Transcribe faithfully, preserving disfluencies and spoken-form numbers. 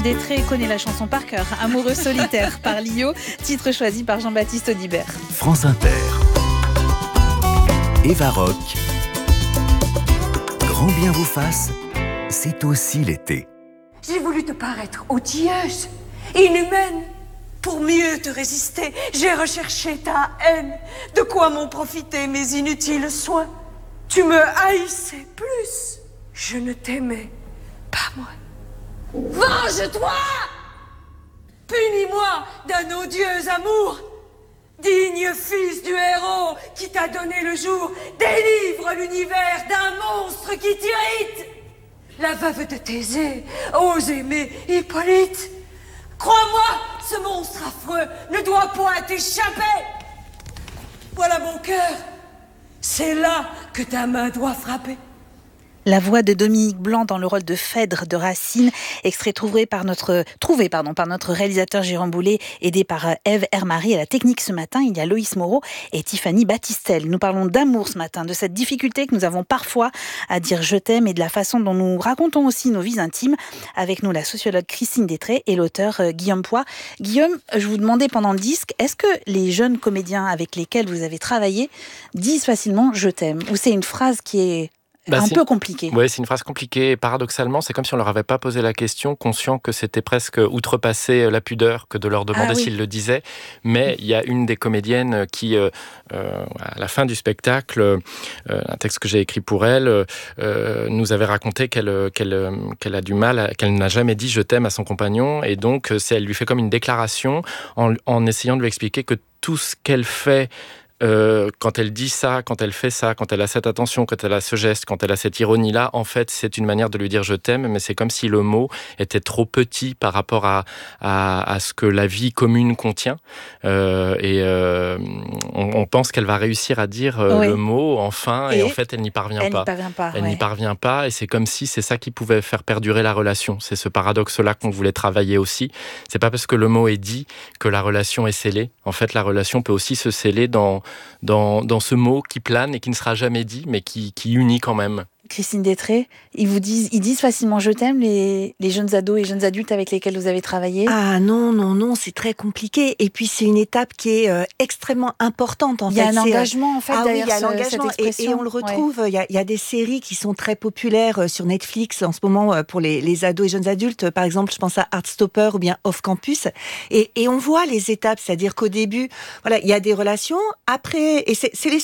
Détré connaît la chanson par cœur. Amoureux solitaire par Lio, titre choisi par Jean-Baptiste Audibert. France Inter. Eva Rock. Grand bien vous fasse, c'est aussi l'été. J'ai voulu te paraître odieuse, inhumaine. Pour mieux te résister, j'ai recherché ta haine. De quoi m'ont profité mes inutiles soins? Tu me haïssais plus. Je ne t'aimais pas moins. Venge-toi! Punis-moi d'un odieux amour. Digne fils du héros qui t'a donné le jour, délivre l'univers d'un monstre qui t'irrite. La veuve de Thésée ose aimer Hippolyte. Crois-moi, ce monstre affreux ne doit point t'échapper. Voilà mon cœur. C'est là que ta main doit frapper. La voix de Dominique Blanc dans le rôle de Phèdre de Racine, extrait trouvé par notre, trouvé pardon, par notre réalisateur Jérôme Boulet, aidé par Ève Hermary. À la technique ce matin, il y a Loïs Moreau et Tiffany Battistel. Nous parlons d'amour ce matin, de cette difficulté que nous avons parfois à dire je t'aime et de la façon dont nous racontons aussi nos vies intimes. Avec nous, la sociologue Christine Détré et l'auteur Guillaume Poix. Guillaume, je vous demandais pendant le disque, est-ce que les jeunes comédiens avec lesquels vous avez travaillé disent facilement je t'aime? Ou c'est une phrase qui est Bah, un peu compliqué. Oui, c'est une phrase compliquée. Et paradoxalement, c'est comme si on leur avait pas posé la question, conscient que c'était presque outrepasser la pudeur que de leur demander ah, oui. s'ils le disaient. Mais il y a une des comédiennes qui, euh, euh, à la fin du spectacle, euh, un texte que j'ai écrit pour elle, euh, nous avait raconté qu'elle, qu'elle, qu'elle a du mal, à, qu'elle n'a jamais dit « je t'aime » à son compagnon. Et donc, c'est, elle lui fait comme une déclaration en, en essayant de lui expliquer que tout ce qu'elle fait Euh, quand elle dit ça, quand elle fait ça, quand elle a cette attention, quand elle a ce geste, quand elle a cette ironie-là, en fait, c'est une manière de lui dire « je t'aime », mais c'est comme si le mot était trop petit par rapport à, à, à ce que la vie commune contient. Euh, et euh, on, on pense qu'elle va réussir à dire euh, oui. le mot, enfin, et, et en fait, elle n'y parvient elle pas. N'y parvient pas. Elle ouais. n'y parvient pas, et c'est comme si c'est ça qui pouvait faire perdurer la relation. C'est ce paradoxe-là qu'on voulait travailler aussi. C'est pas parce que le mot est dit que la relation est scellée. En fait, la relation peut aussi se sceller dans Dans, dans ce mot qui plane et qui ne sera jamais dit, mais qui, qui unit quand même. Christine Détré, ils vous disent, ils disent facilement je t'aime, les, les jeunes ados et jeunes adultes avec lesquels vous avez travaillé? Ah non, non, non, c'est très compliqué. Et puis c'est une étape qui est euh, extrêmement importante. En il y a fait. un c'est, engagement en fait ah derrière oui, il y a ce, l'engagement cette et, et on le retrouve. Ouais. Il, y a, il y a des séries qui sont très populaires sur Netflix en ce moment pour les, les ados et jeunes adultes. Par exemple, je pense à Heartstopper ou bien Off Campus. Et, et on voit les étapes, c'est-à-dire qu'au début, voilà, il y a des relations. Après, et c'est, c'est les